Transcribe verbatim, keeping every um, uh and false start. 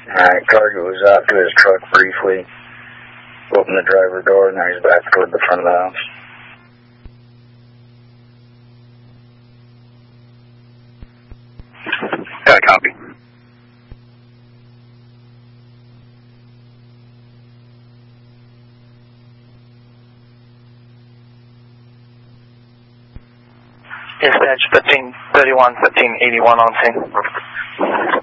Alright, Cargo was out to his truck briefly. Opened the driver door, and now he's back toward the front of the house. Got a copy. Dispatch fifteen thirty-one, fifteen eighty-one on scene.